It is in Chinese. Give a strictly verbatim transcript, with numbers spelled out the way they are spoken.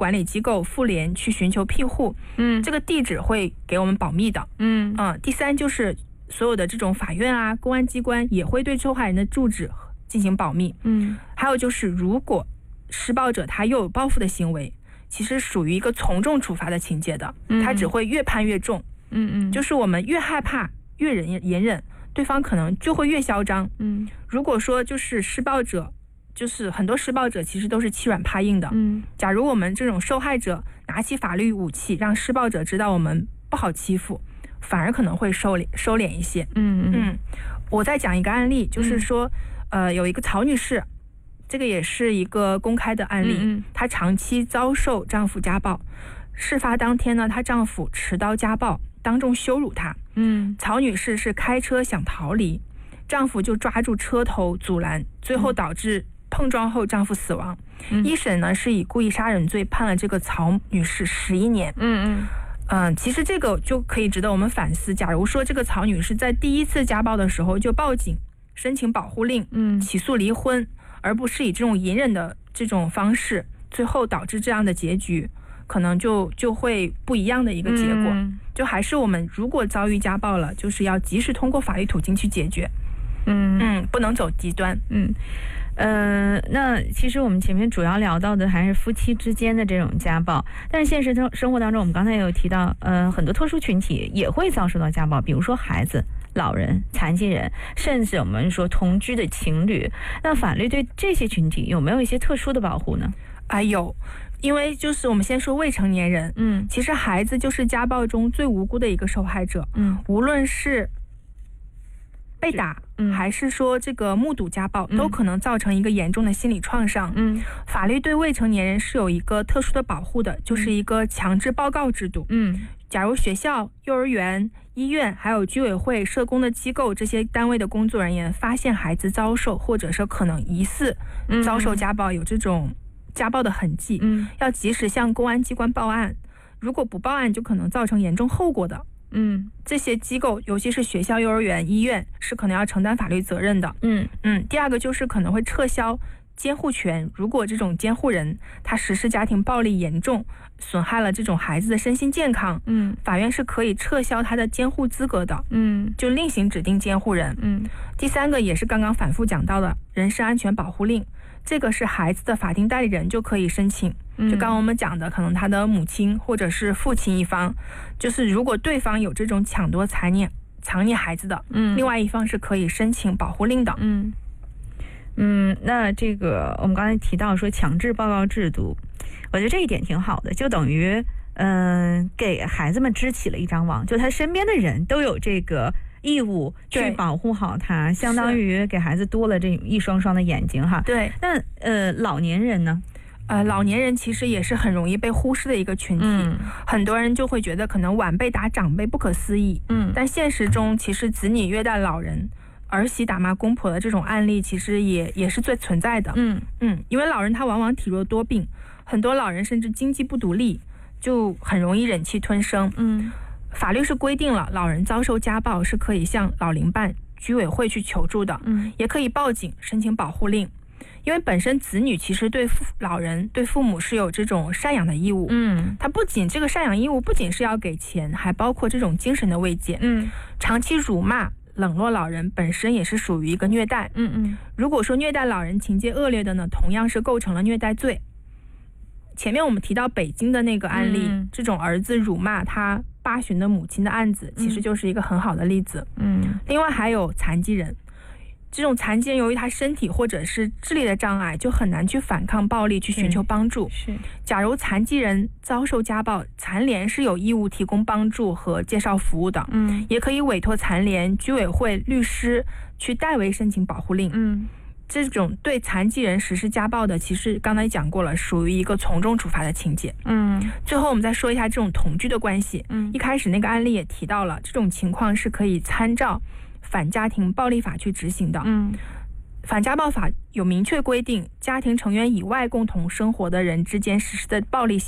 管理机构妇联去寻求庇护， 嗯， 这个地址会给我们保密的。 嗯嗯，第三就是所有的这种法院啊、公安机关也会对受害人的住址进行保密。 嗯， 还有就是如果施暴者他又有报复的行为，其实属于一个从重处罚的情节的，他只会越判越重。 嗯嗯， 就是我们越害怕越忍隐忍，对方可能就会越嚣张。 嗯， 如果说就是施暴者，就是很多施暴者其实都是欺软怕硬的。 嗯， 假如我们这种受害者拿起法律武器，让施暴者知道我们不好欺负，反而可能会收敛收敛一些。 嗯嗯，我再讲一个案例，就是说，嗯、呃，有一个曹女士。这个也是一个公开的案例， 嗯嗯她长期遭受丈夫家暴。事发当天呢，她丈夫持刀家暴，当众羞辱她。 嗯， 曹女士是开车想逃离，丈夫就抓住车头阻拦，最后导致碰撞后丈夫死亡。嗯、一审呢是以故意杀人罪判了这个曹女士十一年。 嗯嗯。 嗯，其实这个就可以值得我们反思。假如说这个曹女士在第一次家暴的时候就报警，申请保护令， 嗯， 起诉离婚，而不是以这种隐忍的这种方式，最后导致这样的结局，可能就就会不一样的一个结果。 嗯、 就还是我们如果遭遇家暴了，就是要及时通过法律途径去解决。 嗯嗯，不能走极端。 嗯。呃，那其实我们前面主要聊到的还是夫妻之间的这种家暴，但是现实生生活当中，我们刚才也有提到，呃，很多特殊群体也会遭受到家暴，比如说孩子、老人、残疾人，甚至我们说同居的情侣。那法律对这些群体有没有一些特殊的保护呢？ 啊，有。因为就是我们先说未成年人， 嗯， 其实孩子就是家暴中最无辜的一个受害者， 嗯， 无论是被打， 嗯， 还是说这个目睹家暴，嗯，都可能造成一个严重的心理创伤。 嗯， 法律对未成年人是有一个特殊的保护的，就是一个强制报告制度。 嗯， 假如学校、幼儿园、医院还有居委会、社工的机构这些单位的工作人员发现孩子遭受，或者是可能疑似遭受家暴，有这种家暴的痕迹， 嗯， 要及时向公安机关报案。如果不报案，就可能造成严重后果的。 嗯， 这些机构，尤其是学校、幼儿园、医院，是可能要承担法律责任的。 嗯嗯。第二个就是可能会撤销监护权，如果这种监护人他实施家庭暴力严重，损害了这种孩子的身心健康， 嗯， 法院是可以撤销他的监护资格的。 嗯， 就另行指定监护人。 嗯。 第三个也是刚刚反复讲到的人身安全保护令，这个是孩子的法定代理人就可以申请。就刚刚我们讲的，可能他的母亲或者是父亲一方，就是如果对方有这种抢夺残虐藏匿孩子的， 嗯， 另外一方是可以申请保护令的。 嗯嗯，那这个我们刚才提到说强制报告制度，我觉得这一点挺好的，就等于嗯、呃、给孩子们织起了一张网，就他身边的人都有这个义务去保护好他，相当于给孩子多了这一双双的眼睛哈。 对。 那呃老年人呢？ 呃，老年人其实也是很容易被忽视的一个群体， 嗯， 很多人就会觉得可能晚辈打长辈不可思议， 嗯， 但现实中其实子女虐待老人、儿媳打骂公婆的这种案例，其实也也是最存在的。 嗯嗯，因为老人他往往体弱多病，很多老人甚至经济不独立，就很容易忍气吞声。 嗯， 法律是规定了，老人遭受家暴是可以向老龄办、居委会去求助的， 嗯， 也可以报警申请保护令。因为本身子女其实对父老人对父母是有这种赡养的义务， 嗯， 他不仅这个赡养义务不仅是要给钱，还包括这种精神的慰藉， 嗯， 长期辱骂冷落老人本身也是属于一个虐待， 嗯嗯， 如果说虐待老人情节恶劣的呢，同样是构成了虐待罪。前面我们提到北京的那个案例， 嗯、 这种儿子辱骂他八旬的母亲的案子，其实就是一个很好的例子， 嗯， 另外还有残疾人。这种残疾人由于他身体或者是智力的障碍，就很难去反抗暴力，去寻求帮助。 是， 假如残疾人遭受家暴，残联是有义务提供帮助和介绍服务的。 嗯， 也可以委托残联、居委会、律师去代为申请保护令。 嗯， 这种对残疾人实施家暴的，其实刚才讲过了，属于一个从重处罚的情节。 嗯， 最后我们再说一下这种同居的关系。 嗯， 一开始那个案例也提到了，这种情况是可以参照反家庭暴力法去执行的。 嗯， 反家暴法有明确规定，家庭成员以外共同生活的人之间实施的暴力